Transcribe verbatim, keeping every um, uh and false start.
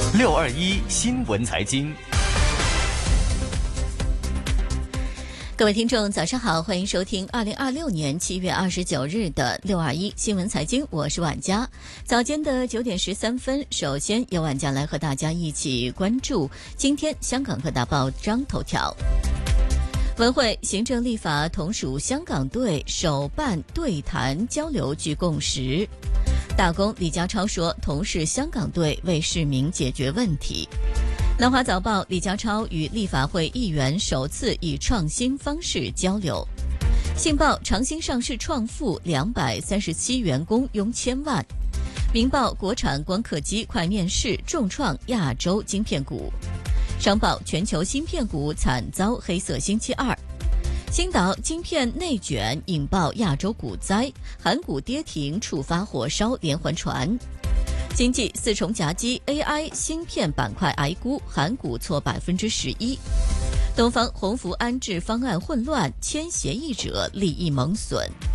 六二一新闻财经。 各位听众早上好，欢迎收听二零二六年七月二十九日的六二一新闻财经，我是婉佳。早间的九点十三分，首先由婉佳来和大家一起关注今天香港各大报章头条。文汇行政立法同属香港队首办对谈交流具共识。大公李家超说，同是香港队为市民解决问题。南华早报李家超与立法会议员首次以创新方式交流。信报长兴上市创富两百三十七员工拥千万。明报国产光刻机快面世，重创亚洲晶片股。商报全球芯片股惨遭黑色星期二。星岛晶片内卷引爆亚洲股灾，韩股跌停触发火烧连环船。经济四重夹击 A I 芯片板块挨沽，韩股挫百分之十一。东方鸿福安置方案混乱，签协议者利益蒙损。